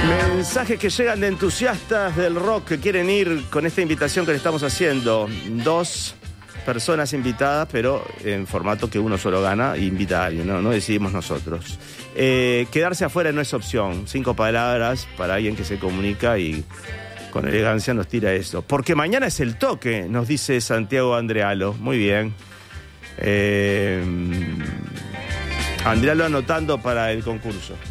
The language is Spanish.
Mensajes que llegan de entusiastas del rock que quieren ir con esta invitación que le estamos haciendo. 2 personas invitadas, pero en formato que uno solo gana e invita a alguien, no decidimos nosotros. Quedarse afuera no es opción. 5 palabras para alguien que se comunica y con elegancia nos tira eso. Porque mañana es el toque, nos dice Santiago Andrealo. Muy bien. Andrealo anotando para el concurso.